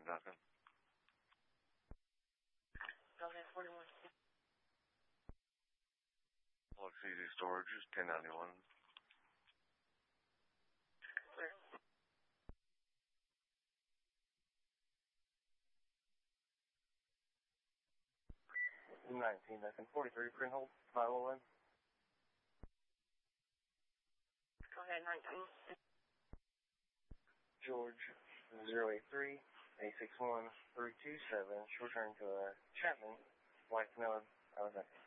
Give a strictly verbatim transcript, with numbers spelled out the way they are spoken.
Duncan. Okay, forty-one. Looks Easy Storage is ten ninety-one. Clear. nineteen, Duncan. forty-three, print hold, five oh one. Go ahead, nineteen. George, zero eight three, eight six one, three two seven, short turn to uh, Chapman, White Canela, Alexander.